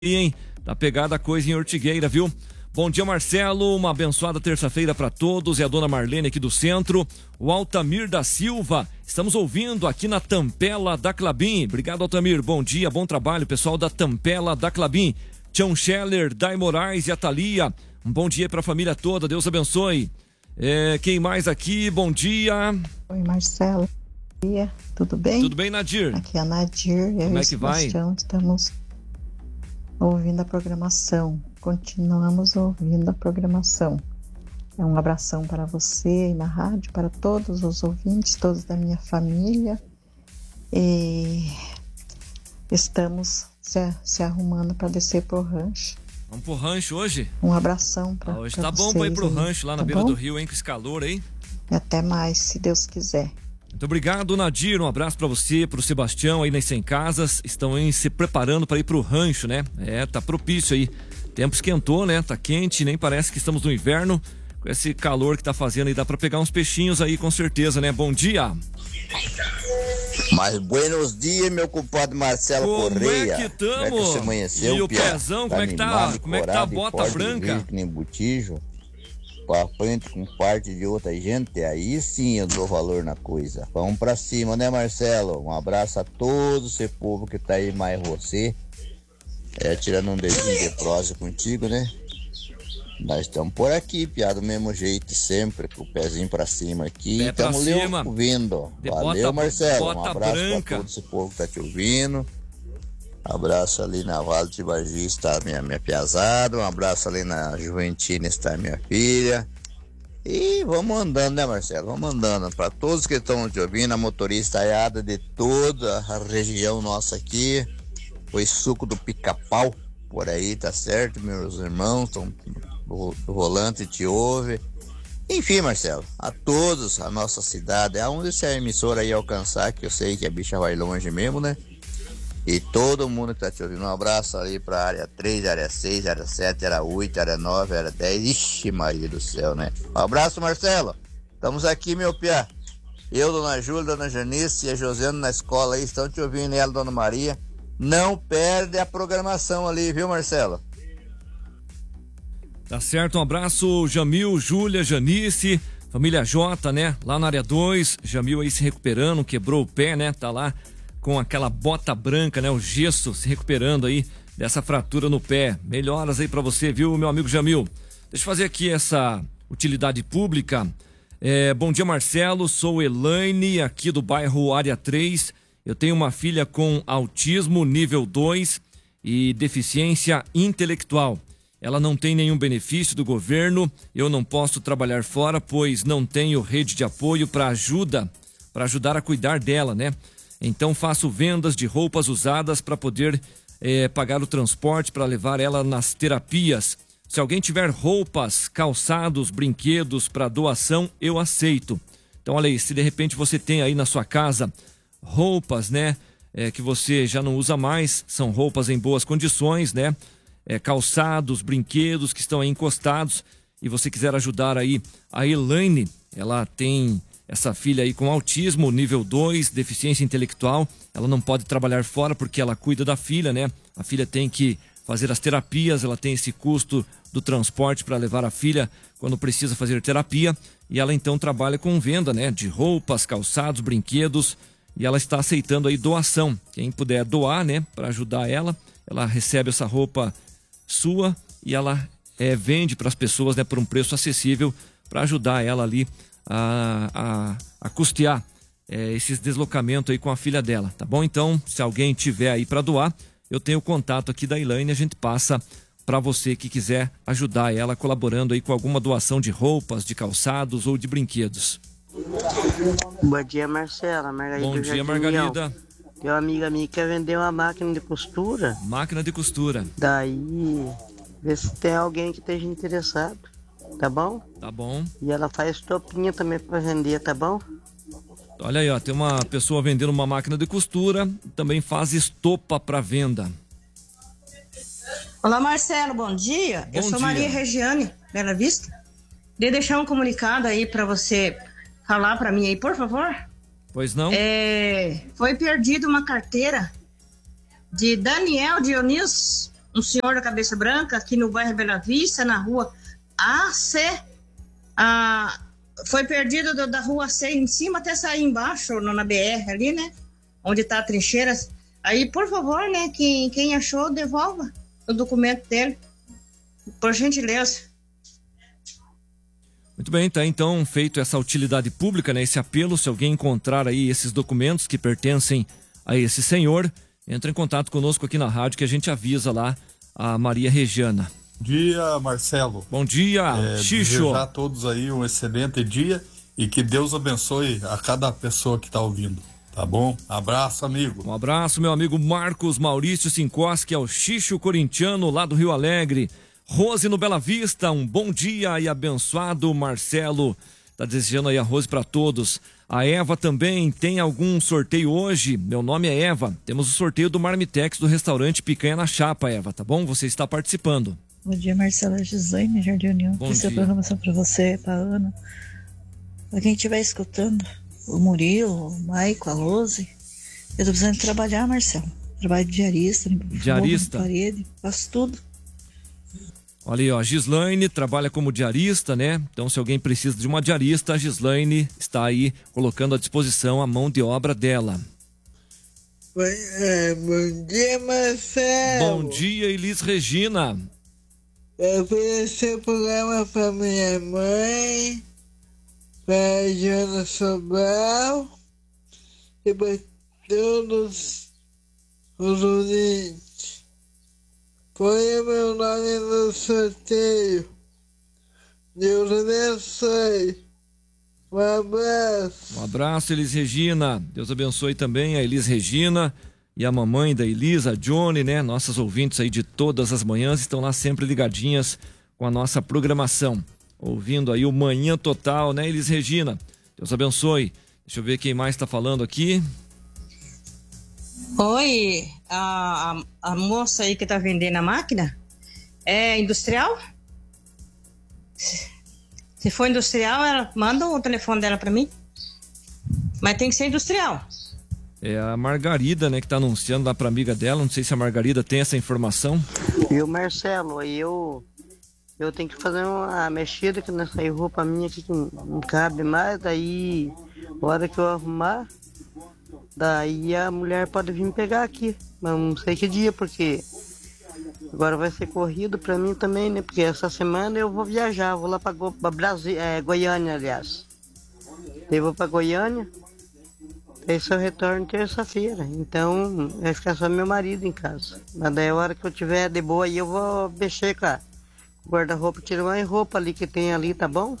hein? Tá pegada a coisa em Ortigueira, viu? Bom dia, Marcelo, uma abençoada terça-feira para todos. É a dona Marlene aqui do centro. O Altamir da Silva, estamos ouvindo aqui na Tampela da Clabin. Obrigado, Altamir, bom dia, bom trabalho, pessoal da Tampela da Clabin. Tião Scheller, Dai Moraes e a Thalia, um bom dia para a família toda, Deus abençoe. Quem mais aqui? Bom dia. Oi, Marcelo, bom dia, tudo bem? Tudo bem, Nadir? Aqui é a Nadir, como é que vai? Estamos ouvindo a programação, continuamos ouvindo a programação. Um abração para você aí na rádio, para todos os ouvintes, todos da minha família. E estamos se arrumando para descer pro rancho. Vamos pro rancho hoje? Um abração para vocês. Hoje tá bom para ir pro rancho lá na beira do rio, hein, com esse calor aí. E até mais, se Deus quiser. Muito obrigado, Nadir, um abraço para você, pro Sebastião aí nas 100 casas, estão aí se preparando para ir pro rancho, né? Tá propício aí, tempo esquentou, né? Tá quente, nem parece que estamos no inverno, com esse calor que tá fazendo aí, dá para pegar uns peixinhos aí com certeza, né? Bom dia! Mas buenos dias, meu compadre Marcelo Correia. Como é que tamo? Como é que você amanheceu, e o pezão, como é que tá? Como é que tá a bota branca? Que nem botijo, pra frente com parte de outra gente, aí sim eu dou valor na coisa. Vamos pra cima, né, Marcelo? Um abraço a todo esse povo que tá aí, mais você. Tirando um dedinho de prosa contigo, né? Nós estamos por aqui, piada do mesmo jeito sempre, com o pezinho pra cima aqui. Estamos lhe ouvindo. Valeu, Marcelo. Um abraço pra todo esse povo que tá te ouvindo. Abraço ali na Vale de Bagir, está minha piazada. Um abraço ali na Juventina, está minha filha. E vamos andando, né, Marcelo? Vamos andando. Para todos que estão te ouvindo, a motoristaiada de toda a região nossa aqui. Foi suco do pica-pau por aí, tá certo? Meus irmãos estão do volante, te ouve. Enfim, Marcelo, a todos, a nossa cidade, aonde essa emissora aí alcançar, que eu sei que a bicha vai longe mesmo, né? E todo mundo que tá te ouvindo, um abraço ali pra área 3, área 6, área 7, área 8, área 9, área 10. Ixi, Maria do céu, né? Um abraço, Marcelo. Estamos aqui, meu piá. Eu, dona Júlia, dona Janice e a Josiane na escola aí, estão te ouvindo, ela, dona Maria. Não perde a programação ali, viu, Marcelo? Tá certo, um abraço, Jamil, Júlia, Janice, família J, né? Lá na área 2, Jamil aí se recuperando, quebrou o pé, né? Tá lá com aquela bota branca, né? O gesso se recuperando aí dessa fratura no pé. Melhoras aí pra você, viu, meu amigo Jamil? Deixa eu fazer aqui essa utilidade pública. Bom dia, Marcelo, sou Elaine, aqui do bairro Área 3. Eu tenho uma filha com autismo nível 2 e deficiência intelectual. Ela não tem nenhum benefício do governo, eu não posso trabalhar fora, pois não tenho rede de apoio para ajudar a cuidar dela, né? Então faço vendas de roupas usadas para poder pagar o transporte para levar ela nas terapias. Se alguém tiver roupas, calçados, brinquedos para doação, eu aceito. Então olha aí, se de repente você tem aí na sua casa roupas, né? Que você já não usa mais, são roupas em boas condições, né? Calçados, brinquedos que estão aí encostados e você quiser ajudar aí a Elaine, ela tem essa filha aí com autismo nível 2, deficiência intelectual, ela não pode trabalhar fora porque ela cuida da filha, né? A filha tem que fazer as terapias, ela tem esse custo do transporte para levar a filha quando precisa fazer terapia e ela então trabalha com venda, né? De roupas, calçados, brinquedos e ela está aceitando aí doação. Quem puder doar, né? Para ajudar ela recebe essa roupa sua e ela vende para as pessoas, né, por um preço acessível para ajudar ela ali a custear esses deslocamentos aí com a filha dela, tá bom? Então, se alguém tiver aí para doar, eu tenho o contato aqui da Elaine, a gente passa para você que quiser ajudar ela colaborando aí com alguma doação de roupas, de calçados ou de brinquedos. Bom dia, Marcela. Bom dia, Margarida. Tem uma amiga minha que quer vender uma máquina de costura. Máquina de costura. Daí, vê se tem alguém que esteja interessado, tá bom? Tá bom. E ela faz topinha também pra vender, tá bom? Olha aí, ó, tem uma pessoa vendendo uma máquina de costura, também faz estopa para venda. Olá, Marcelo, bom dia. Eu sou Maria Regiane, Bela Vista. Queria deixar um comunicado aí para você falar para mim aí, por favor. Pois não? Foi perdida uma carteira de Daniel Dionísio um senhor da cabeça branca aqui no bairro Bela Vista, na rua AC. Foi perdido da rua C em cima até sair embaixo, na BR ali, né? Onde tá a trincheira. Aí, por favor, né? Quem achou, devolva o documento dele. Por gentileza. Muito bem, tá então feito essa utilidade pública, né? Esse apelo, se alguém encontrar aí esses documentos que pertencem a esse senhor, entra em contato conosco aqui na rádio que a gente avisa lá a Maria Regiana. Bom dia, Marcelo. Bom dia, Xixo. Desejar a todos aí um excelente dia e que Deus abençoe a cada pessoa que está ouvindo, tá bom? Abraço, amigo. Um abraço, meu amigo Marcos Maurício Sinkoski, é o Xixo corintiano lá do Rio Alegre. Rose no Bela Vista, um bom dia e abençoado, Marcelo. Tá desejando aí a Rose para todos. A Eva também, tem algum sorteio hoje? Meu nome é Eva. Temos o sorteio do Marmitex do restaurante Picanha na Chapa, Eva, tá bom? Você está participando. Bom dia, Marcela Gislaine, Jardim União. Bom Essa dia. programação para você, para Ana. Para quem estiver escutando, o Murilo, o Maico, a Rose. Eu tô precisando trabalhar, Marcelo. Trabalho de diarista, Diarista. Parede, faço tudo. Olha aí, ó, a Gislaine trabalha como diarista, né? Então, se alguém precisa de uma diarista, a Gislaine está aí colocando à disposição a mão de obra dela. Bom dia, Marcelo. Bom dia, Elis Regina. Eu fiz esse programa para minha mãe, para a Joana Sobral e para todos os ouvintes. Põe o meu nome no sorteio. Deus abençoe. Um abraço. Um abraço, Elis Regina. Deus abençoe também a Elis Regina e a mamãe da Elis, a Johnny, né? Nossas ouvintes aí de todas as manhãs estão lá sempre ligadinhas com a nossa programação. Ouvindo aí o Manhã Total, né, Elis Regina? Deus abençoe. Deixa eu ver quem mais está falando aqui. Oi, a moça aí que tá vendendo a máquina é industrial? Se for industrial, ela manda o telefone dela para mim. Mas tem que ser industrial. É a Margarida, né, que tá anunciando lá pra amiga dela. Não sei se a Margarida tem essa informação. E o Marcelo, eu tenho que fazer uma mexida que nessa roupa minha aqui que não cabe mais. Daí, a hora que eu arrumar, daí a mulher pode vir me pegar aqui. Mas não sei que dia, porque agora vai ser corrido pra mim também, né? Porque essa semana eu vou viajar, vou lá pra Goiânia, aliás. Eu vou pra Goiânia. Esse é o retorno terça-feira, então vai ficar só meu marido em casa. Mas daí a hora que eu tiver de boa aí eu vou mexer com o guarda-roupa, tirar uma roupa ali que tem ali, tá bom?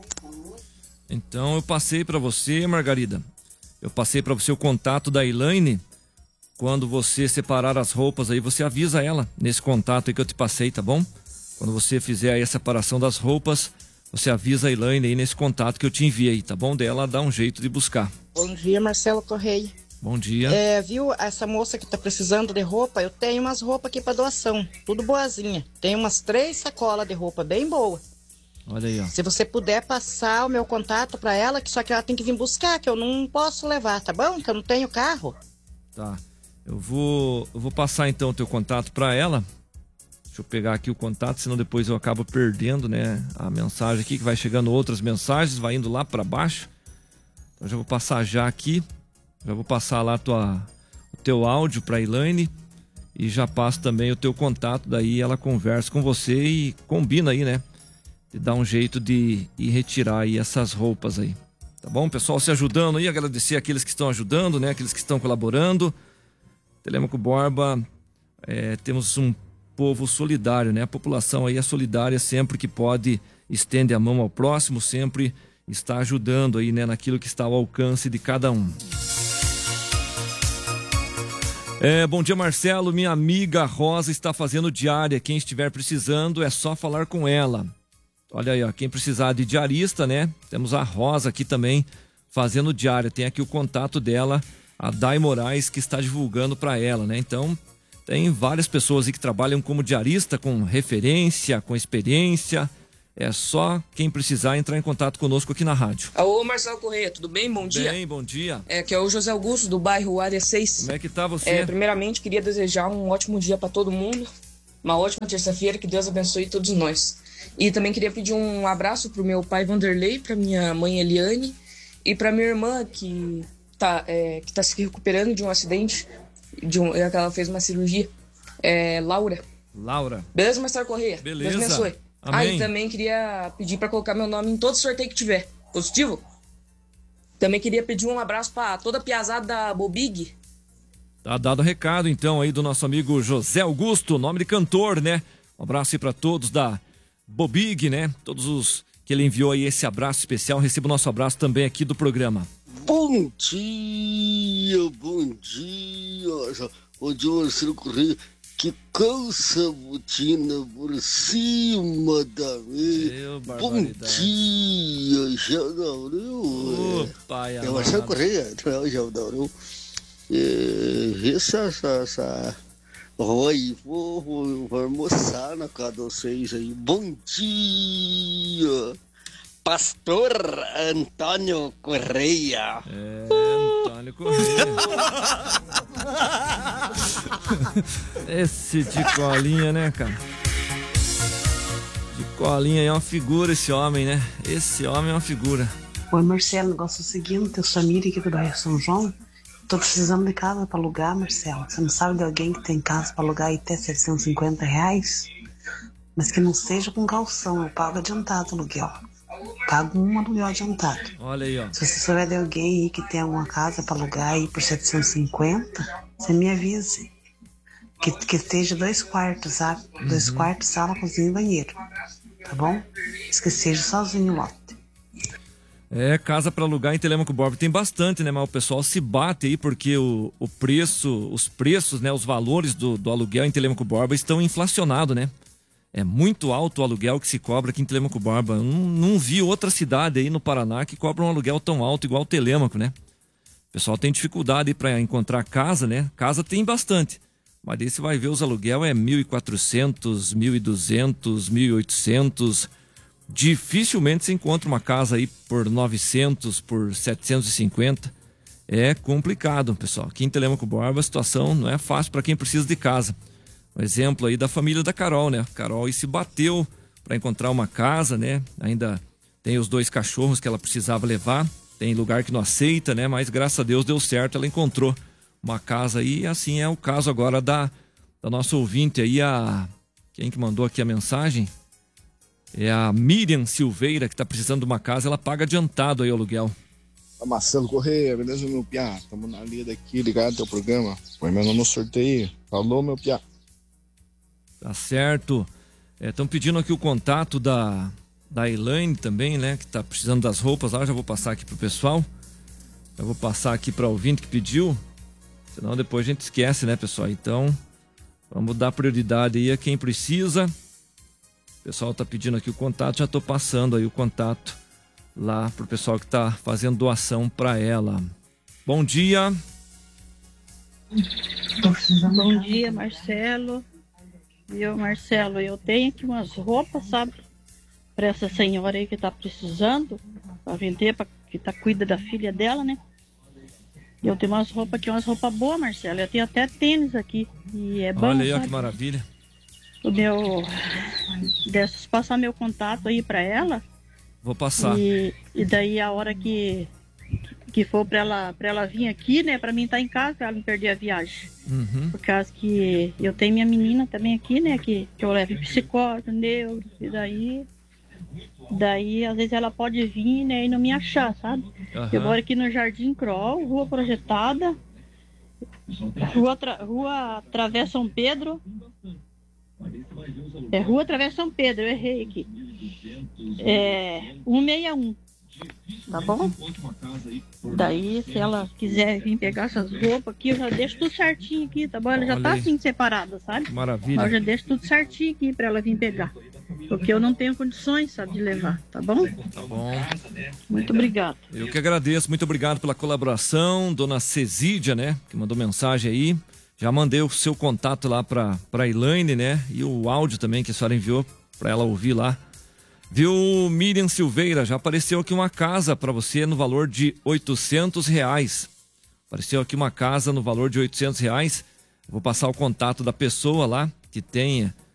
Então eu passei pra você, Margarida. Eu passei pra você o contato da Elaine. Quando você separar as roupas aí, você avisa ela nesse contato aí que eu te passei, tá bom? Quando você fizer aí a separação das roupas, você avisa a Elaine aí nesse contato que eu te enviei, tá bom? Daí ela dá um jeito de buscar. Bom dia, Marcelo Correia. Bom dia. Viu essa moça que tá precisando de roupa? Eu tenho umas roupas aqui pra doação, tudo boazinha. Tem umas 3 sacolas de roupa bem boa. Olha aí, ó. Se você puder passar o meu contato pra ela, que só que ela tem que vir buscar, que eu não posso levar, tá bom? Que eu não tenho carro. Tá. Eu vou passar então o teu contato pra ela. Deixa eu pegar aqui o contato, senão depois eu acabo perdendo, né, a mensagem aqui, que vai chegando outras mensagens, vai indo lá pra baixo. Então já vou passar já aqui. Já vou passar lá o teu áudio pra Elaine e já passo também o teu contato, daí ela conversa com você e combina aí, né? De dar um jeito de ir retirar aí essas roupas aí. Tá bom? Pessoal se ajudando aí, agradecer aqueles que estão ajudando, né? Aqueles que estão colaborando. Telêmaco Borba, temos um povo solidário, né? A população aí é solidária, sempre que pode estende a mão ao próximo, sempre está ajudando aí, né? Naquilo que está ao alcance de cada um. Bom dia, Marcelo. Minha amiga Rosa está fazendo diária. Quem estiver precisando é só falar com ela. Olha aí, ó, quem precisar de diarista, né? Temos a Rosa aqui também fazendo diária. Tem aqui o contato dela, a Dai Moraes, que está divulgando para ela, né? Então, tem várias pessoas aí que trabalham como diarista, com referência, com experiência. É só quem precisar entrar em contato conosco aqui na rádio. Ô, Marcelo Correia, tudo bem? Bom dia. Bem, bom dia. Que é o José Augusto, do bairro Área 6. Como é que tá você? Primeiramente, queria desejar um ótimo dia para todo mundo. Uma ótima terça-feira, que Deus abençoe todos nós. E também queria pedir um abraço pro meu pai Vanderlei, pra minha mãe Eliane e pra minha irmã que tá se recuperando de um acidente, que ela fez uma cirurgia. Laura. Beleza, Marcelo Correia? Beleza. Deus abençoe. Amém. E também queria pedir pra colocar meu nome em todo sorteio que tiver. Positivo? Também queria pedir um abraço pra toda a piazada da Bobig. Tá dado o recado, então, aí do nosso amigo José Augusto, nome de cantor, né? Um abraço aí pra todos da Bobig, né? Todos os que ele enviou aí esse abraço especial. Receba o nosso abraço também aqui do programa. Bom dia, bom dia. Bom dia, Marcelo Correia. Que calça botina por cima da mesa. Bom dia, Jadaurão. Pai, é Marcelo Correia, não é o Jadaurão. Essa rua aí, vou almoçar na casa de vocês aí. Bom dia, Pastor Antônio Correia. Antônio Correia. Esse de colinha, né, cara? De colinha é uma figura esse homem, né? Esse homem é uma figura. Oi, Marcelo, o negócio é o seguinte, eu sou a Miriam aqui do bairro São João. Tô precisando de casa pra alugar, Marcelo. Você não sabe de alguém que tem casa pra alugar aí até R$750? Mas que não seja com calção, eu pago adiantado o aluguel. Pago um aluguel adiantado. Olha aí, ó. Se você souber de alguém aí que tem alguma casa pra alugar aí por 750, você me avise. Que esteja 2 quartos, sabe? 2 quartos, sala, cozinha e banheiro. Tá bom? Mas que seja sozinho o lote. Casa para alugar em Telêmaco Borba tem bastante, né? Mas o pessoal se bate aí porque os preços, né? Os valores do aluguel em Telêmaco Borba estão inflacionados, né? É muito alto o aluguel que se cobra aqui em Telêmaco Borba. Não vi outra cidade aí no Paraná que cobra um aluguel tão alto igual o Telêmaco, né? O pessoal tem dificuldade para encontrar casa, né? Casa tem bastante. Mas daí você vai ver os aluguel é 1.400, 1.200, 1.800. Dificilmente se encontra uma casa aí por 900, por 750. É complicado, pessoal. Aqui em Telêmaco Borba a situação não é fácil para quem precisa de casa. Um exemplo aí da família da Carol, né? A Carol aí se bateu para encontrar uma casa, né? Ainda tem os 2 cachorros que ela precisava levar. Tem lugar que não aceita, né? Mas graças a Deus deu certo, ela encontrou uma casa aí. E assim é o caso agora da nossa ouvinte aí, quem que mandou aqui a mensagem? É a Miriam Silveira, que tá precisando de uma casa, ela paga adiantado aí o aluguel. Marcelo Correia, beleza, meu piá? Tamo na lida aqui, ligado ao teu programa. Põe meu nome no sorteio. Falou, meu piá. Tá certo. Estão pedindo aqui o contato da Elaine também, né? Que tá precisando das roupas lá. Já vou passar aqui pro pessoal. Já vou passar aqui pra ouvinte que pediu. Senão depois a gente esquece, né, pessoal? Então, vamos dar prioridade aí a quem precisa. O pessoal tá pedindo aqui o contato. Já tô passando aí o contato lá pro pessoal que tá fazendo doação pra ela. Bom dia. Bom dia, Marcelo. Marcelo, eu tenho aqui umas roupas, sabe? Para essa senhora aí que tá precisando, para vender, que cuida da filha dela, né? Eu tenho umas roupas aqui, umas roupas boas, Marcelo. Eu tenho até tênis aqui. E é bom. Olha aí, ó, sabe? que maravilha. Dessas, passar meu contato aí para ela. Vou passar. E daí a hora que for pra ela vir aqui, né, pra mim estar em casa, pra ela não perder a viagem. Uhum. Por causa que eu tenho minha menina também aqui, né, que eu levo em psicólogo, neuro, e daí às vezes ela pode vir, né, e não me achar, sabe? Uhum. Eu moro aqui no Jardim Kroll, rua projetada, rua Travessa São Pedro. Rua Travessa São Pedro, eu errei aqui. 161. Tá bom? Daí, se ela quiser vir pegar essas roupas aqui, eu já deixo tudo certinho aqui, tá bom? Ela já tá assim separada, sabe? Maravilha. Eu já deixo tudo certinho aqui pra ela vir pegar. Porque eu não tenho condições, sabe, de levar, tá bom? Tá bom. Muito obrigado. Eu que agradeço, muito obrigado pela colaboração, dona Cesídia, né? Que mandou mensagem aí. Já mandei o seu contato lá pra Elaine, né? E o áudio também que a senhora enviou pra ela ouvir lá. Viu, Miriam Silveira? Já apareceu aqui uma casa para você no valor de R$800. Apareceu aqui uma casa no valor de R$800. Vou passar o contato da pessoa lá que tenha